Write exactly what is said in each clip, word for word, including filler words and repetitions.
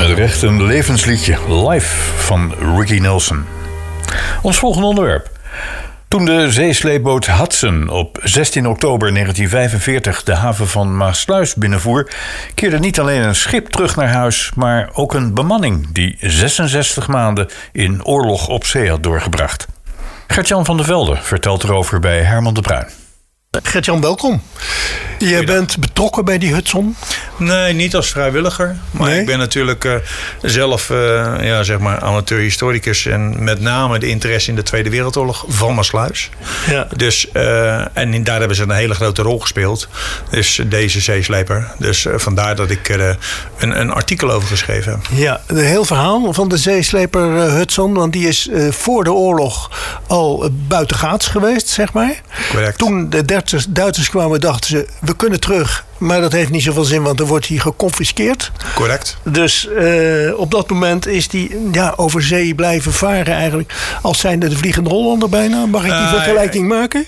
met recht een levensliedje live van Ricky Nelson. Ons volgende onderwerp. Toen de zeesleepboot Hudson op zestien oktober negentien vijfenveertig de haven van Maassluis binnenvoer, keerde niet alleen een schip terug naar huis, maar ook een bemanning die zesenzestig maanden in oorlog op zee had doorgebracht. Gert-Jan van der Velde vertelt erover bij Herman de Bruin. Gert-Jan, welkom. Je bent betrokken bij die Hudson? Nee, niet als vrijwilliger. Maar nee? Ik ben natuurlijk uh, zelf uh, ja, zeg maar amateur-historicus. En met name de interesse in de Tweede Wereldoorlog van Maassluis. Ja. Dus, uh, en daar hebben ze een hele grote rol gespeeld. Dus deze zeesleper. Dus uh, vandaar dat ik er uh, een, een artikel over geschreven heb. Ja, een heel verhaal van de zeesleper uh, Hudson. Want die is uh, voor de oorlog al uh, buitengaats geweest, zeg maar. Correct. Toen de Duitsers, Duitsers kwamen, dachten ze, we kunnen terug. Maar dat heeft niet zoveel zin, want er wordt hier geconfiskeerd. Correct. Dus uh, op dat moment is die ja, over zee blijven varen eigenlijk. Als zijnde de Vliegende Hollander bijna. Mag ik die uh, vergelijking uh, maken?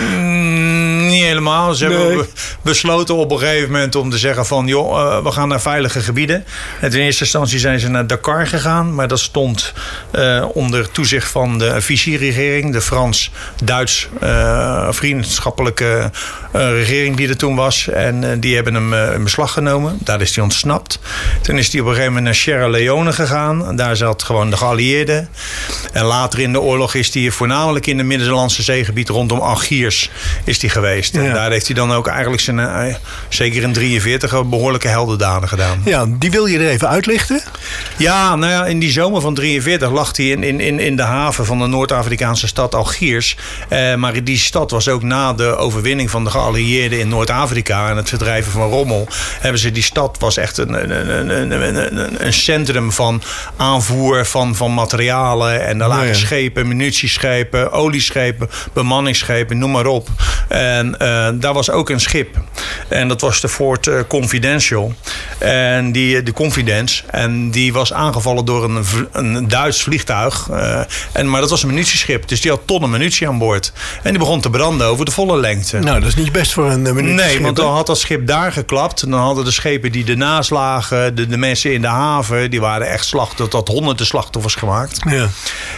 Mm, niet helemaal. Ze nee. hebben besloten op een gegeven moment om te zeggen van, joh, uh, we gaan naar veilige gebieden. En in eerste instantie zijn ze naar Dakar gegaan. Maar dat stond uh, onder toezicht van de Vichy-regering. De Frans-Duits uh, vriendschappelijke uh, regering die er toen was. En uh, die hebben hem uh, in beslag genomen. Daar is hij ontsnapt. Toen is hij op een gegeven moment naar Sierra Leone gegaan. Daar zat gewoon de geallieerden. En later in de oorlog is hij voornamelijk in het Middellandse zeegebied rondom Algiers is hij geweest. Ja. En daar heeft hij dan ook eigenlijk zijn, uh, zeker in drieënveertig, behoorlijke heldendaden gedaan. Ja, die wil je er even uitlichten? Ja, nou ja, in die zomer van drieënveertig lag hij in, in, in de haven van de Noord-Afrikaanse stad Algiers. Uh, maar die stad was ook na de overwinning van de geallieerden in Noord-Afrika en het verdrijven van rommel, hebben ze die stad was echt een, een, een, een, een centrum van aanvoer van, van materialen. En daar lagen ja, ja. schepen, munitieschepen, olieschepen, bemanningsschepen, noem maar op. En uh, daar was ook een schip. En dat was de Fort uh, Confidential. En die, de Confidence. En die was aangevallen door een, een Duits vliegtuig. Uh, en, maar dat was een munitieschip. Dus die had tonnen munitie aan boord. En die begon te branden over de volle lengte. Nou, dat is niet best voor een munitieschip. Nee, want dan had dat schip daar geklapt. En dan hadden de schepen die ernaast lagen, de, de mensen in de haven, die waren echt slachtoffers, tot honderden slachtoffers gemaakt. Ja.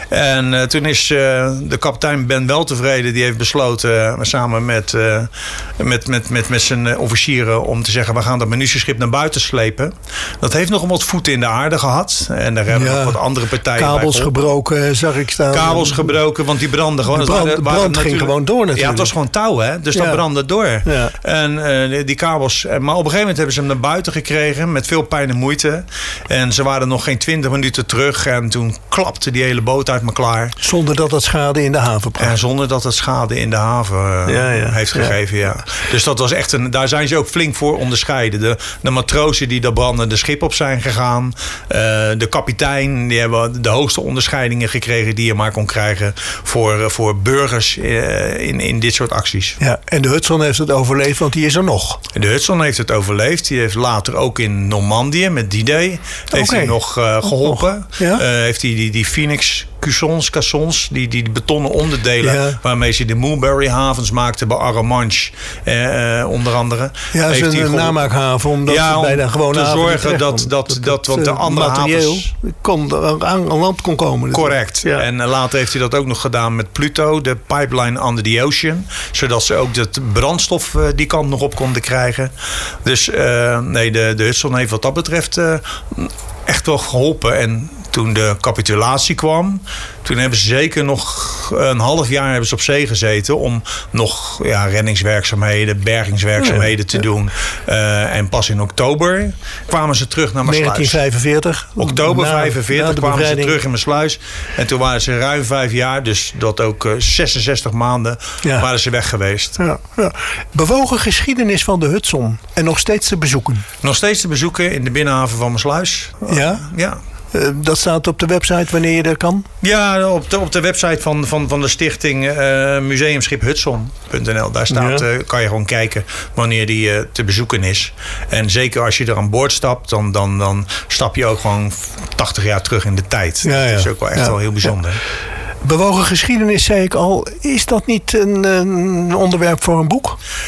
En uh, toen is uh, de kapitein Ben Weltevreden, die heeft besloten, uh, samen met, uh, met, met, met, met zijn uh, officieren, om te zeggen, we gaan dat munitieschip naar buiten slepen. Dat heeft nog wat voeten in de aarde gehad. En daar hebben ja. nog wat andere partijen kabels bij gebroken, zag ik staan. Kabels gebroken, want die brandden gewoon. De brand, waren, waren brand ging gewoon door natuurlijk. Ja, het was gewoon touw, hè. Dus ja. dat brandde door. Ja. En uh, die kabels. Maar op een gegeven moment hebben ze hem naar buiten gekregen met veel pijn en moeite. En ze waren nog geen twintig minuten terug. En toen klapte die hele boot uit elkaar. Zonder dat het schade in de haven bracht. En zonder dat het schade in de haven uh, ja, ja. heeft gegeven, ja. ja. Dus dat was echt een. Daar zijn ze ook flink voor onderscheiden. De, de matrozen die daar brandende schip op zijn gegaan. Uh, de kapitein, die hebben de hoogste onderscheidingen gekregen die je maar kon krijgen voor, voor burgers uh, in, in dit soort acties. Ja, en de Hudson heeft het overleefd, want die is er nog. De Hudson heeft het overleefd. Die heeft later ook in Normandië met D-Day heeft okay. hij nog uh, geholpen. Oh, ja? uh, heeft hij die, die Phoenix caissons, caissons die, die betonnen onderdelen ja. waarmee ze de Mulberry havens maakten bij Arromanches uh, onder andere. Ja, dat is een, een namaakhaven omdat ja, om bij de gewone te zorgen dat, dat, dat, dat, want de andere materieel havens kon, aan land kon komen. Correct. Ja. En later heeft hij dat ook nog gedaan met Pluto, de pipeline under the ocean, zodat ze ook de brandstof uh, die kant nog op konden krijgen. Dus uh, nee, de, de Hudson heeft wat dat betreft uh, echt wel geholpen. En toen de capitulatie kwam, toen hebben ze zeker nog een half jaar hebben ze op zee gezeten om nog ja, reddingswerkzaamheden, bergingswerkzaamheden te doen. Uh, en pas in oktober kwamen ze terug naar Maassluis. negentien vijfenveertig Oktober na, vijfenveertig na kwamen ze terug in Maassluis. En toen waren ze ruim vijf jaar, dus dat ook uh, zesenzestig maanden, ja. waren ze weg geweest. Ja, ja. Bewogen geschiedenis van de Hudson en nog steeds te bezoeken. Nog steeds te bezoeken in de binnenhaven van Maassluis. Ja? Ja. Uh, dat staat op de website wanneer je er kan? Ja, op de, op de website van, van, van de stichting uh, museumschip hudson punt n l. Daar staat, ja. uh, kan je gewoon kijken wanneer die uh, te bezoeken is. En zeker als je er aan boord stapt, dan, dan, dan stap je ook gewoon tachtig jaar terug in de tijd. Ja, ja. Dat is ook wel echt ja. wel heel bijzonder. Ja. Bewogen geschiedenis, zei ik al. Is dat niet een, een onderwerp voor een boek?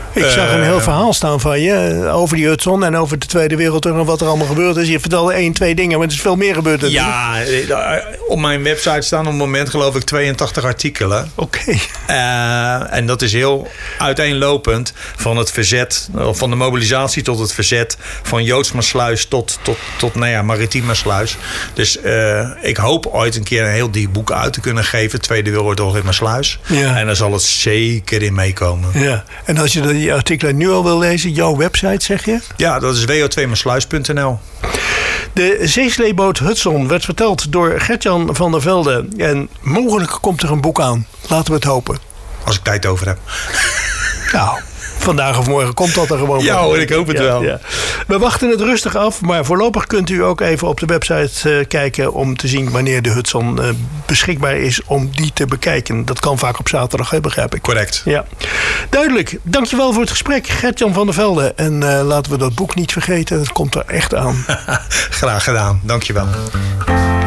Ik uh, zag een heel verhaal staan van je over die Hudson en over de Tweede Wereldoorlog en wat er allemaal gebeurd is. Je vertelde één, twee dingen, maar er is veel meer gebeurd. Ja, op mijn website staan op het moment geloof ik tweeëntachtig artikelen. Oké. Okay. Uh, en dat is heel uiteenlopend van het verzet, van de mobilisatie tot het verzet, van Joodsmarsluis tot, tot, tot nou ja, Maritiemersluis. Dus uh, ik hoop ooit een keer een heel dik boek uit te kunnen geven, Tweede Wereldoorlog in Maassluis. Ja. En daar zal het zeker in meekomen. Ja. En als je die artikelen nu al wil lezen, jouw website zeg je? Ja, dat is w o twee maassluis punt n l. De zeesleeboot Hudson werd verteld door Gert-Jan van der Velde. En mogelijk komt er een boek aan. Laten we het hopen. Als ik tijd over heb. Nou, vandaag of morgen komt dat er gewoon. Ja hoor, ik hoop het ja, wel. Ja. We wachten het rustig af, maar voorlopig kunt u ook even op de website uh, kijken om te zien wanneer de Hudson uh, beschikbaar is om die te bekijken. Dat kan vaak op zaterdag, hè, begrijp ik. Correct. Ja. Duidelijk. Dankjewel voor het gesprek, Gert-Jan van der Velde. En uh, laten we dat boek niet vergeten, dat komt er echt aan. Graag gedaan. Dankjewel.